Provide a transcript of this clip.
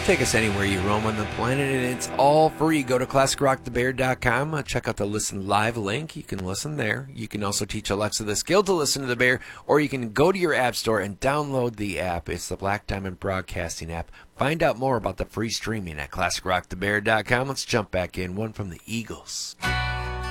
take us anywhere you roam on the planet, and it's all free. Go to ClassicRockTheBear.com. Check out the Listen Live link. You can listen there. You can also teach Alexa the skill to listen to the Bear, or you can go to your app store and download the app. It's the Black Diamond Broadcasting app. Find out more about the free streaming at ClassicRockTheBear.com. Let's jump back in. One from the Eagles.